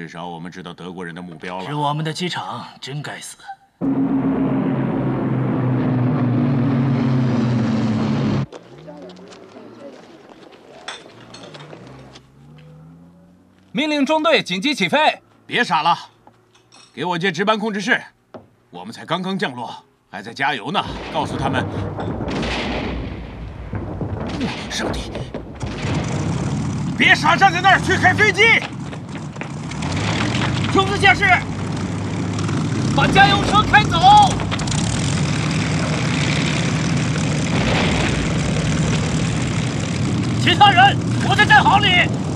少我们知道德国人的目标了。 是我们的机场，真该死。 命令中队紧急起飞！ 别傻了，给我接值班控制室。我们才刚刚降落，还在加油呢。告诉他们，上帝！别傻站在那儿，去开飞机！ 冲刺驾驶， 把加油车开走！ 其他人，我在战壕里。